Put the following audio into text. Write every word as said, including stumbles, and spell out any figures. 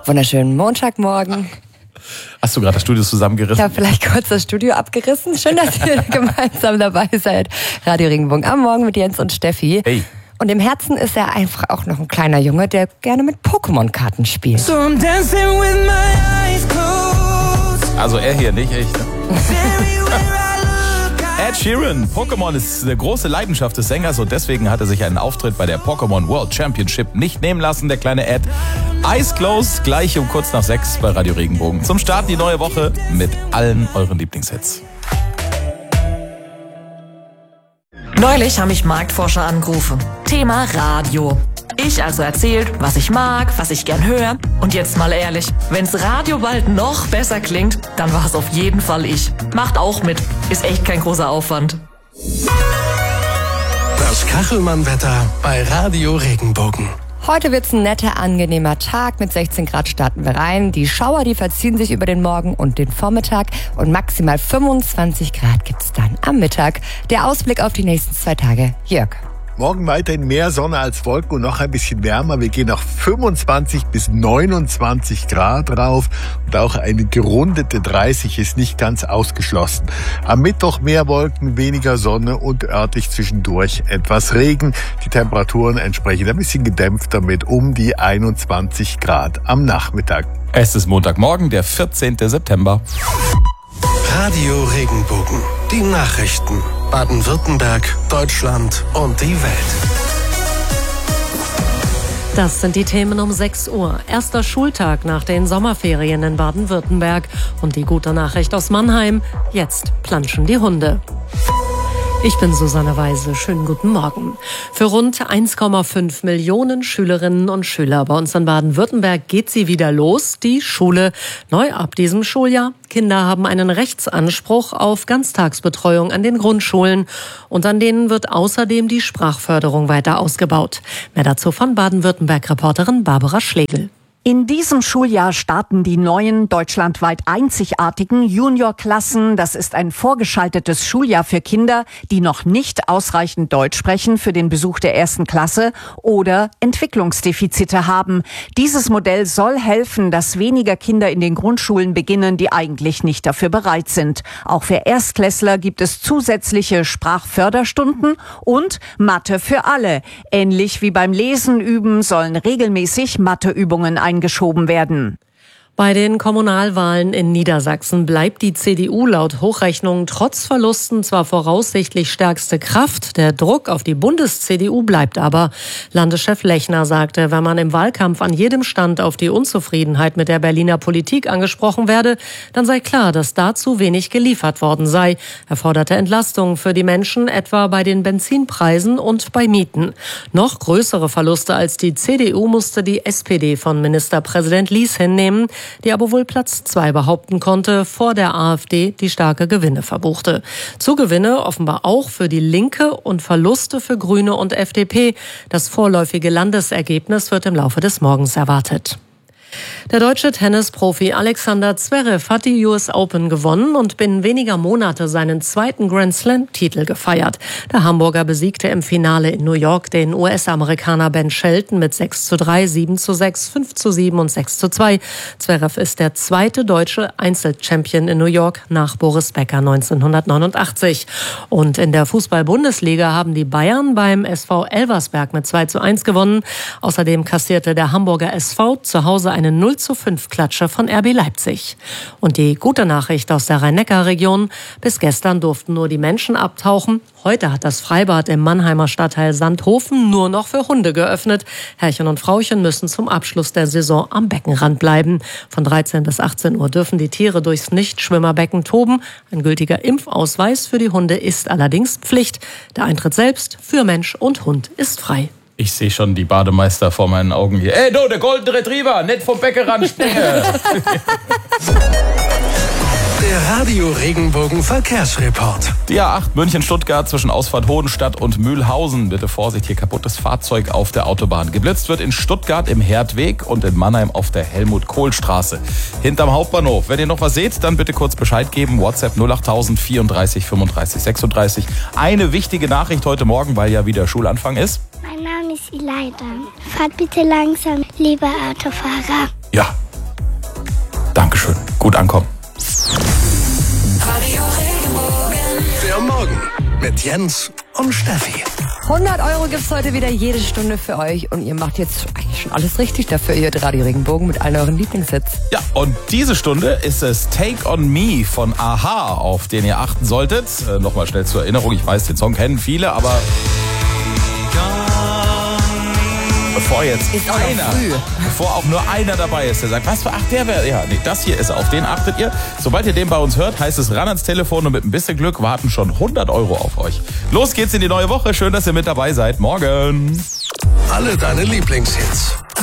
Wunderschönen Montagmorgen. Hast du gerade das Studio zusammengerissen? Ich habe vielleicht kurz das Studio abgerissen. Schön, dass ihr gemeinsam dabei seid. Radio Regenbogen am Morgen mit Jens und Steffi. Hey. Und im Herzen ist er einfach auch noch ein kleiner Junge, der gerne mit Pokémon-Karten spielt. So I'm dancing with my eyes closed. Also er hier, nicht ich. Ed Sheeran, Pokémon ist eine große Leidenschaft des Sängers und deswegen hat er sich einen Auftritt bei der Pokémon World Championship nicht nehmen lassen, der kleine Ed. Eyes Closed, gleich um kurz nach sechs bei Radio Regenbogen. Zum Start die neue Woche mit allen euren Lieblingshits. Neulich haben mich Marktforscher angerufen. Thema Radio. Ich also erzählt, was ich mag, was ich gern höre. Und jetzt mal ehrlich, wenn's Radio bald noch besser klingt, dann war es auf jeden Fall ich. Macht auch mit. Ist echt kein großer Aufwand. Das Kachelmann-Wetter bei Radio Regenbogen. Heute wird's ein netter, angenehmer Tag. Mit sechzehn Grad starten wir rein. Die Schauer, die verziehen sich über den Morgen und den Vormittag. Und maximal fünfundzwanzig Grad gibt's dann am Mittag. Der Ausblick auf die nächsten zwei Tage. Jörg. Morgen weiterhin mehr Sonne als Wolken und noch ein bisschen wärmer. Wir gehen auf fünfundzwanzig bis neunundzwanzig Grad rauf und auch eine gerundete dreißig ist nicht ganz ausgeschlossen. Am Mittwoch mehr Wolken, weniger Sonne und örtlich zwischendurch etwas Regen. Die Temperaturen entsprechend ein bisschen gedämpfter mit um die einundzwanzig Grad am Nachmittag. Es ist Montagmorgen, der vierzehnten September. Radio Regenbogen. Die Nachrichten. Baden-Württemberg, Deutschland und die Welt. Das sind die Themen um sechs Uhr. Erster Schultag nach den Sommerferien in Baden-Württemberg. Und die gute Nachricht aus Mannheim. Jetzt planschen die Hunde. Ich bin Susanne Weise. Schönen guten Morgen. Für rund eins Komma fünf Millionen Schülerinnen und Schüler bei uns in Baden-Württemberg geht sie wieder los, die Schule. Neu ab diesem Schuljahr. Kinder haben einen Rechtsanspruch auf Ganztagsbetreuung an den Grundschulen. Und an denen wird außerdem die Sprachförderung weiter ausgebaut. Mehr dazu von Baden-Württemberg-Reporterin Barbara Schlegel. In diesem Schuljahr starten die neuen, deutschlandweit einzigartigen Juniorklassen. Das ist ein vorgeschaltetes Schuljahr für Kinder, die noch nicht ausreichend Deutsch sprechen für den Besuch der ersten Klasse oder Entwicklungsdefizite haben. Dieses Modell soll helfen, dass weniger Kinder in den Grundschulen beginnen, die eigentlich nicht dafür bereit sind. Auch für Erstklässler gibt es zusätzliche Sprachförderstunden und Mathe für alle. Ähnlich wie beim Lesen üben sollen regelmäßig Matheübungen eingeführt geschoben werden. Bei den Kommunalwahlen in Niedersachsen bleibt die C D U laut Hochrechnungen trotz Verlusten zwar voraussichtlich stärkste Kraft. Der Druck auf die Bundes-C D U bleibt aber. Landeschef Lechner sagte, wenn man im Wahlkampf an jedem Stand auf die Unzufriedenheit mit der Berliner Politik angesprochen werde, dann sei klar, dass dazu wenig geliefert worden sei. Er forderte Entlastungen für die Menschen, etwa bei den Benzinpreisen und bei Mieten. Noch größere Verluste als die C D U musste die S P D von Ministerpräsident Lies hinnehmen, die aber wohl Platz zwei behaupten konnte, vor der AfD, die starke Gewinne verbuchte. Zugewinne offenbar auch für die Linke und Verluste für Grüne und F D P. Das vorläufige Landesergebnis wird im Laufe des Morgens erwartet. Der deutsche Tennisprofi Alexander Zverev hat die U S Open gewonnen und binnen weniger Monate seinen zweiten Grand Slam-Titel gefeiert. Der Hamburger besiegte im Finale in New York den U S-Amerikaner Ben Shelton mit sechs zu drei, sieben zu sechs, fünf zu sieben und sechs zu zwei. Zverev ist der zweite deutsche Einzelchampion in New York nach Boris Becker neunzehnhundertneunundachtzig. Und in der Fußball-Bundesliga haben die Bayern beim S V Elversberg mit zwei zu eins gewonnen. Außerdem kassierte der Hamburger S V zu Hause eine null zu fünf Klatsche von R B Leipzig. Und die gute Nachricht aus der Rhein-Neckar-Region: Bis gestern durften nur die Menschen abtauchen. Heute hat das Freibad im Mannheimer Stadtteil Sandhofen nur noch für Hunde geöffnet. Herrchen und Frauchen müssen zum Abschluss der Saison am Beckenrand bleiben. Von dreizehn bis achtzehn Uhr dürfen die Tiere durchs Nichtschwimmerbecken toben. Ein gültiger Impfausweis für die Hunde ist allerdings Pflicht. Der Eintritt selbst für Mensch und Hund ist frei. Ich sehe schon die Bademeister vor meinen Augen hier. Ey, du, der Golden Retriever, nicht vom Beckenrand springe. Der Radio Regenbogen Verkehrsreport. Die A acht München-Stuttgart zwischen Ausfahrt Hohenstadt und Mühlhausen. Bitte Vorsicht, hier kaputtes Fahrzeug auf der Autobahn. Geblitzt wird in Stuttgart im Herdweg und in Mannheim auf der Helmut-Kohl-Straße. Hinterm Hauptbahnhof. Wenn ihr noch was seht, dann bitte kurz Bescheid geben. WhatsApp null achttausend vierunddreißig fünfunddreißig sechsunddreißig. Eine wichtige Nachricht heute Morgen, weil ja wieder Schulanfang ist. Mein Name ist Ileida. Fahrt bitte langsam, lieber Autofahrer. Ja, gut ankommen. Radio Regenbogen. Der Morgen mit Jens und Steffi. hundert Euro gibt's heute wieder jede Stunde für euch und ihr macht jetzt eigentlich schon alles richtig dafür. Ihr hört Radio Regenbogen mit allen euren Lieblingshits. Ja, und diese Stunde ist es Take On Me von Aha, auf den ihr achten solltet. Äh, Nochmal schnell zur Erinnerung, ich weiß, den Song kennen viele, aber bevor jetzt Ist auch noch einer, früh. bevor auch nur einer dabei ist, der sagt, was für, ach, der wäre, ja, nee, das hier ist er, auf den achtet ihr. Sobald ihr den bei uns hört, heißt es ran ans Telefon und mit ein bisschen Glück warten schon hundert Euro auf euch. Los geht's in die neue Woche, schön, dass ihr mit dabei seid. Morgen. Alle deine Lieblingshits.